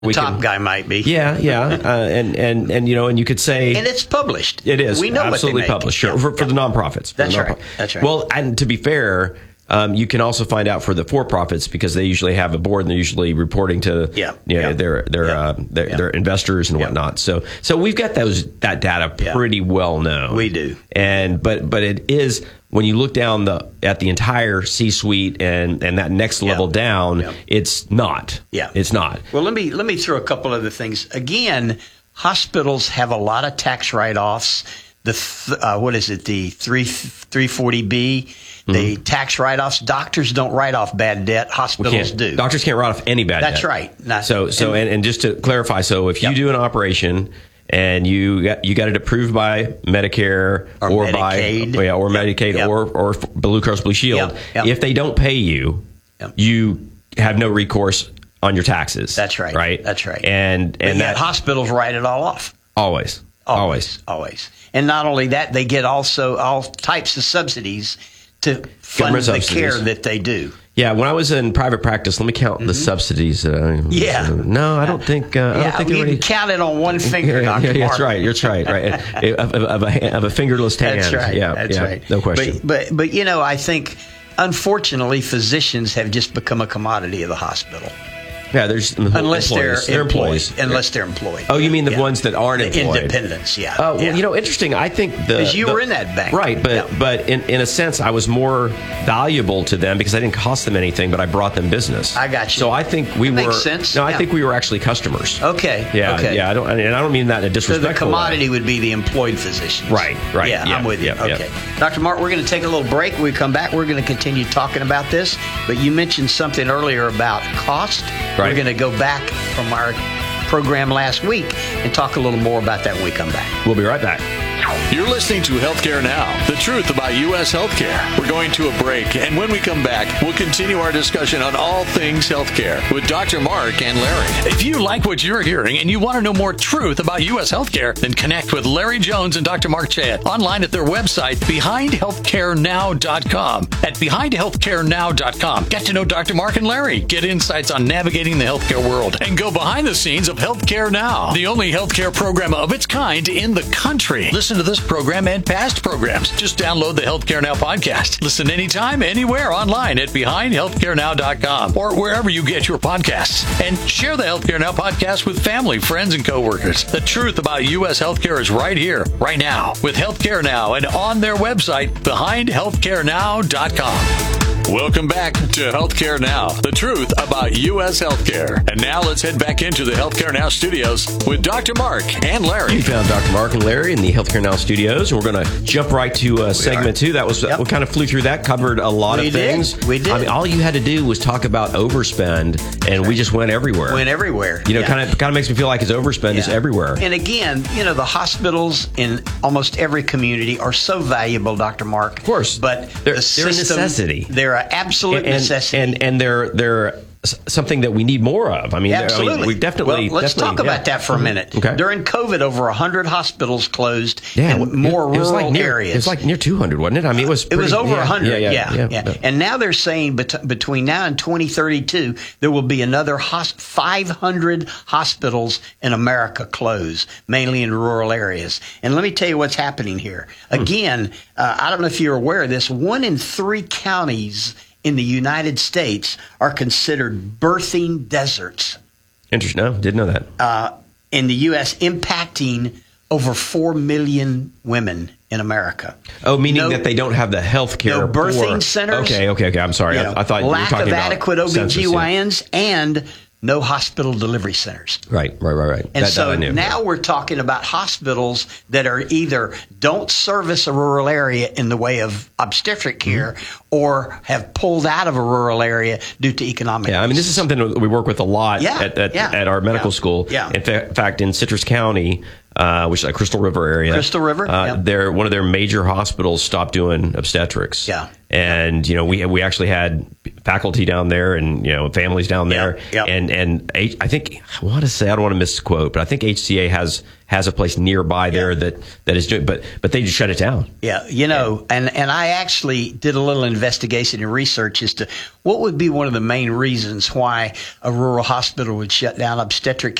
Top guy might be. Yeah. And you could say, and it's published. It is. We know absolutely what they make. published. Sure, for the nonprofits. That's right. That's right. Well, and to be fair, you can also find out for the for-profits because they usually have a board and they're usually reporting to their investors and whatnot. So we've got that data pretty well known. We do. And but it is when you look down at the entire C-suite and that next level down, it's not. Yeah, it's not. Well, let me throw a couple other things. Again, hospitals have a lot of tax write-offs. What is it? The 340B. The tax write-offs. Doctors don't write off bad debt. Hospitals do. Doctors can't write off any bad debt. That's right. And just to clarify, so if you do an operation and you got it approved by Medicare or Medicaid. Medicaid or Blue Cross Blue Shield, if they don't pay you, you have no recourse on your taxes. That's right. Right. That's right. And yet hospitals write it all off. Always. And not only that, they get also all types of subsidies to fund the care that they do. Yeah, when I was in private practice, let me count the subsidies. No, I don't think. I don't think you can count it on one finger, Dr. Mark. That's right. You're right. Right, of a fingerless hand. That's right. Yeah, that's right. No question. But I think unfortunately physicians have just become a commodity of the hospital. Yeah, there's unless they're employed. Unless they're employed. Oh, you mean the ones that aren't employed? Independents, Well, interesting. I think because you were in that bank, right? But in a sense, I was more valuable to them because I didn't cost them anything, but I brought them business. I got you. So I think we were. Makes sense. No, I think we were actually customers. Okay. Yeah. Okay. Yeah. I don't mean that in a disrespectful way. So the commodity would be the employed physicians. Right. Yeah, I'm with you. Okay. Dr. Mark, we're going to take a little break. When we come back, we're going to continue talking about this. But you mentioned something earlier about cost. Right. We're going to go back from our program last week and talk a little more about that when we come back. We'll be right back. You're listening to Healthcare Now, the truth about U.S. healthcare. We're going to a break, and when we come back, we'll continue our discussion on all things healthcare with Dr. Mark and Larry. If you like what you're hearing and you want to know more truth about U.S. healthcare, then connect with Larry Jones and Dr. Mark Chayet online at their website, BehindHealthcareNow.com. At BehindHealthcareNow.com, get to know Dr. Mark and Larry, get insights on navigating the healthcare world, and go behind the scenes of Healthcare Now, the only healthcare program of its kind in the country. Listen to this program and past programs. Just download the Healthcare Now podcast. Listen anytime, anywhere online at BehindHealthcareNow.com or wherever you get your podcasts. And share the Healthcare Now podcast with family, friends, and coworkers. The truth about U.S. healthcare is right here, right now, with Healthcare Now and on their website, BehindHealthcareNow.com. Welcome back to Healthcare Now, the truth about U.S. healthcare. And now let's head back into the Healthcare Now studios with Dr. Mark and Larry. We found Dr. Mark and Larry in the Healthcare Now studios, and we're going to jump right to segment 2. That was we kind of flew through that, covered a lot of things. We did. I mean, all you had to do was talk about overspend, and we just went everywhere. Kind of makes me feel like his overspend is everywhere. And again, the hospitals in almost every community are so valuable, Dr. Mark. Of course, but they're a necessity. They're an absolute necessity, and they're something that we need more of. I mean, absolutely. We definitely. Well, let's talk about that for a minute. Okay. During COVID, over 100 hospitals closed in more rural areas. It was like near 200, wasn't it? I mean, it was over 100. Yeah. And now they're saying between now and 2032, there will be another 500 hospitals in America close, mainly in rural areas. And let me tell you what's happening here. Again, I don't know if you're aware of this. 1 in 3 counties in the United States are considered birthing deserts. Interesting. No, didn't know that. In the U.S., impacting over 4 million women in America. Oh, meaning that they don't have the health care. No birthing centers. Okay. I'm sorry. I thought you were talking about lack of adequate OBGYNs and no hospital delivery centers. Right. And so now we're talking about hospitals that are either don't service a rural area in the way of obstetric care or have pulled out of a rural area due to economic reasons. I mean, this is something that we work with a lot at our medical school. Yeah. In fact, in Citrus County, which is like Crystal River area. Crystal River. One of their major hospitals stopped doing obstetrics. Yeah. And we actually had faculty down there and families down there. Yeah. And I think I want to say, I don't want to misquote, but I think HCA has a place nearby there that is doing, but they just shut it down. Yeah, and I actually did a little investigation and research as to what would be one of the main reasons why a rural hospital would shut down obstetric